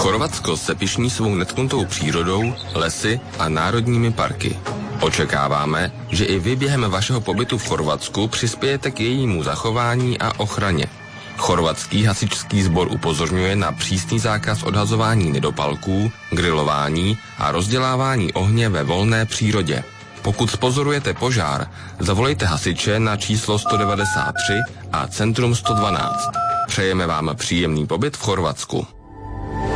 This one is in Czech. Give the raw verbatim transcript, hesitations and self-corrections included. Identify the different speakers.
Speaker 1: Chorvatsko se pyšní svou netknutou přírodou, lesy a národními parky. Očekáváme, že i vy během vašeho pobytu v Chorvatsku přispějete k jejímu zachování a ochraně. Chorvatský hasičský sbor upozorňuje na přísný zákaz odhazování nedopalků, grilování a rozdělávání ohně ve volné přírodě. Pokud zpozorujete požár, zavolejte hasiče na číslo sto devadesát tři a Centrum sto dvanáct. Přejeme vám příjemný pobyt v Chorvatsku.